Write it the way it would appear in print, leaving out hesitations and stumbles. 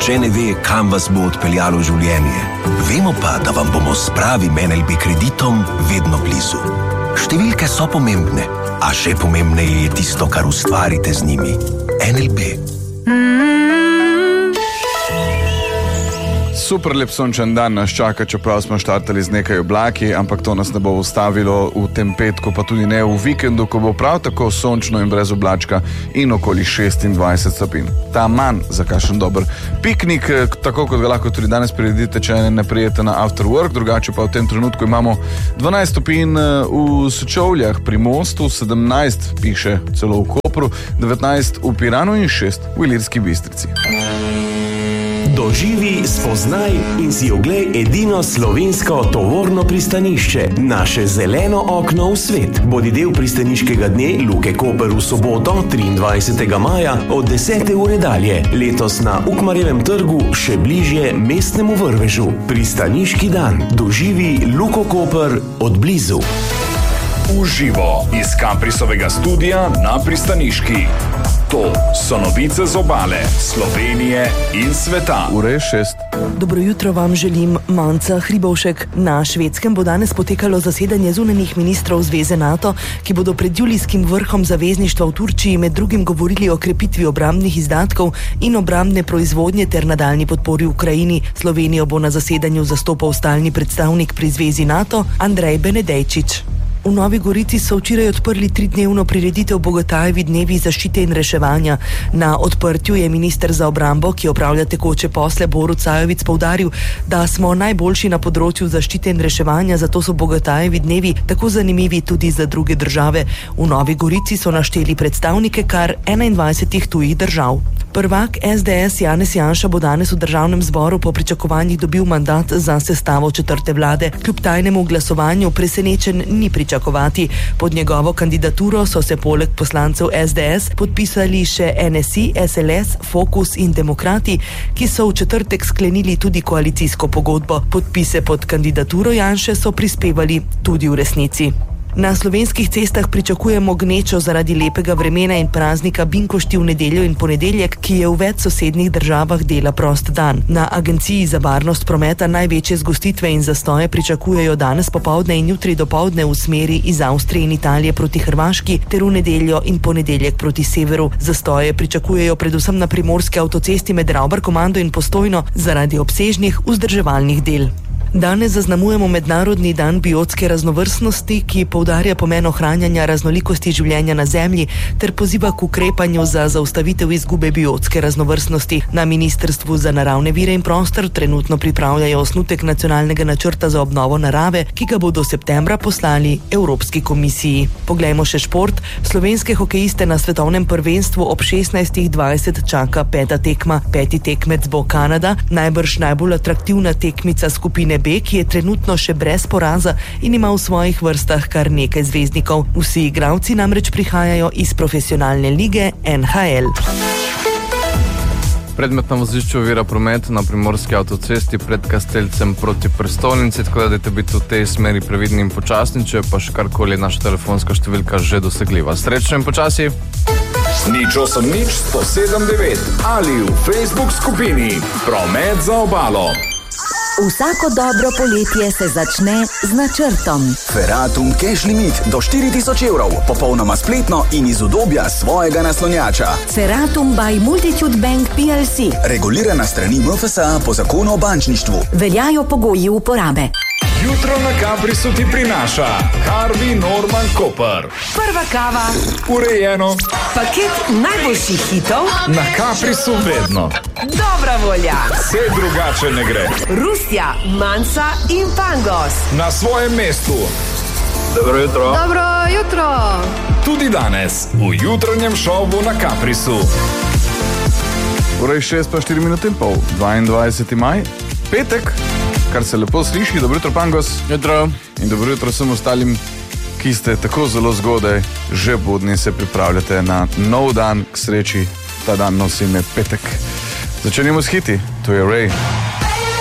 Nihče ne ve, kam vas bo odpeljalo življenje. Vemo pa, da vam bomo s pravim NLB kreditom vedno blizu. Številke so pomembne, a še pomembneje je tisto, kar ustvarite z njimi. NLB. Super lep sončen dan nas čaka, čeprav smo štartali z nekaj oblaki, ampak to nas ne bo ustavilo v tem petku, pa tudi ne v vikendu, ko bo prav tako sončno in brez oblačka in okoli 26 stopinj. Ta manj za kakšen dober piknik, tako kot ga lahko tudi danes priredite, če ne prijete na after work, drugače pa v tem trenutku imamo 12 stopinj v Sečovljah pri Mostu, 17 piše celo v Kopru, 19 v Piranu in 6 v Ilirski Bistrici. Doživi, spoznaj in si oglej edino slovensko tovorno pristanišče, naše zeleno okno v svet. Bodi del pristaniškega dne Luke Koper v soboto, 23. maja od 10. ure dalje. Letos na Ukmarjevem trgu, še bližje mestnemu vrvežu. Pristaniški dan. Doživi Luko Koper od blizu. Uživo iz Kaprisovega studia na pristaniški. To so novice z obale, Slovenije in sveta. Ura je 6. Dobro jutro vam želim, Manca Hribovšek. Na Švedskem bo danes potekalo zasedanje zunanjih ministrov Zveze NATO, ki bodo pred julijskim vrhom zavezništva v Turčiji med drugim govorili o krepitvi obrambnih izdatkov in obrambne proizvodnje ter nadaljnji podpori Ukrajini. Slovenijo bo na zasedanju zastopal stalni predstavnik pri Zvezi NATO Andrej Benedejčič. V Novi Gorici so včeraj odprli 3-dnevno prireditev Bogotajevi dnevi zaščite in reševanja. Na odprtju je minister za obrambo, ki opravlja tekoče posle, Borut Sajovic, poudaril, da smo najboljši na področju zaščite in reševanja, zato so Bogotajevi dnevi tako zanimivi tudi za druge države. V Novi Gorici so našteli predstavnike kar 21 tujih držav. Prvak SDS Janez Janša bo danes v državnem zboru po pričakovanjih dobil mandat za sestavo četrte vlade. Kljub tajnemu glasovanju presenečen ni pričakovati. Pod njegovo kandidaturo so se poleg poslancev SDS podpisali še NSI, SLS, Fokus in Demokrati, ki so v četrtek sklenili tudi koalicijsko pogodbo. Podpise pod kandidaturo Janše so prispevali tudi v resnici. Na slovenskih cestah pričakujemo gnečo zaradi lepega vremena in praznika Binkošti v nedeljo in ponedeljek, ki je v več sosednjih državah dela prost dan. Na Agenciji za varnost prometa največje zgostitve in zastoje pričakujejo danes popoldne in jutri dopoldne v smeri iz Avstrije in Italije proti Hrvaški ter v nedeljo in ponedeljek proti severu. Zastoje pričakujejo predvsem na primorski avtocesti med Ravbar-Komando in Postojno zaradi obsežnih vzdrževalnih del. Danes zaznamujemo Mednarodni dan biotske raznovrstnosti, ki poudarja pomen ohranjanja raznolikosti življenja na Zemlji ter poziva k ukrepanju za zaustavitev izgube biotske raznovrstnosti. Na Ministrstvu za naravne vire in prostor trenutno pripravljajo osnutek nacionalnega načrta za obnovo narave, ki ga bodo septembra poslali Evropski komisiji. Poglejmo še šport. Slovenske hokejiste na svetovnem prvenstvu ob 16:20 čaka 5. tekma. 5. tekmec bo Kanada, najbrž najbolj atraktivna tekmica skupine B, ki je trenutno še brez poraza in ima v svojih vrstah kar nekaj zvezdnikov. Vsi igralci namreč prihajajo iz profesionalne lige NHL. Predmet na vozišču ovira promet na primorski avtocesti pred Kastelcem proti prestolnici, tako da dajte biti v tej smeri previdni in počasni, če pa še karkoli je naša telefonska številka že dosegljiva. Srečno in počasi! Nič 8 nič 107 9 ali v Facebook skupini Promet za obalo. Vsako dobro poletje se začne z načrtom. Feratum Cash Limit do 4000 evrov, popolnoma spletno in iz udobja svojega naslonjača. Feratum by Multitude Bank PLC. Regulirana strani MFSA po zakonu o bančništvu. Veljajo pogoji uporabe. Jutro na Kaprisu ti prinaša Harvey Norman Koper. Prva kava. Urejeno. Paket najboljših hitov. Na Kaprisu vedno. Dobra volja. Vse drugače ne gre. Rusja, Manca in Pangos. Na svojem mestu. Dobro jutro. Dobro jutro. Tudi danes v jutranjem šovu na Kaprisu. Ura je 6 pa 4 minute in pol, 22. maj, petek, kar se lepo sliši. Dobro jutro, Pangos. Jutro. In dobro jutro vsem ostalim, ki ste tako zelo zgodaj že budni, se pripravljate na nov dan, k sreči. Ta dan nosi ime petek. Začenjamo s hiti. To je Ray.